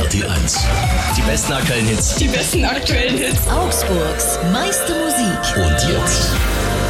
Radio T1. Die besten aktuellen Hits. Die besten aktuellen Hits. Augsburgs meiste Musik. Und jetzt